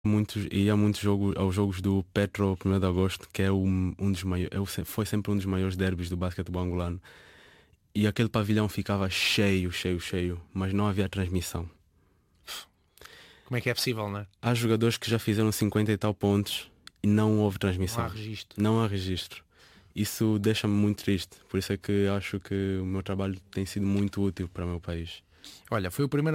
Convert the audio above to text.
Ia muito aos jogos do Petro 1º de Agosto, que é um dos maiores, foi sempre um dos maiores derbys do basquetebol angolano. E aquele pavilhão ficava cheio, cheio, cheio, mas não havia transmissão. Como é que é possível, não é? Há jogadores que já fizeram 50 e tal pontos e não houve Não transmissão. há registro. Não há registro. Isso deixa-me muito triste. Por isso é que acho que o meu trabalho tem sido muito útil para o meu país. Olha, foi o primeiro